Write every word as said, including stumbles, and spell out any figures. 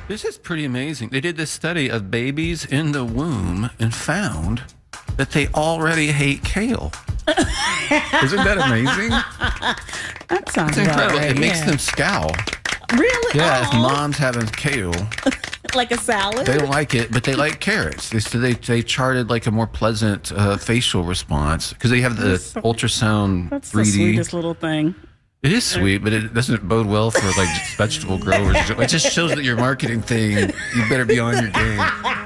This is pretty amazing. They did this study of babies in the womb and found that they already hate kale. Isn't that amazing? That sounds It's incredible. right. It makes yeah. them scowl. Really? Yeah, if Oh, mom's having kale, like a salad? they don't like it, but they like carrots. They, so they, they charted like a more pleasant uh, facial response because they have the That's so- ultrasound That's three the D. sweetest little thing. It is sweet, but it doesn't bode well for like vegetable growers. It just shows that your marketing thing, you better be on your game.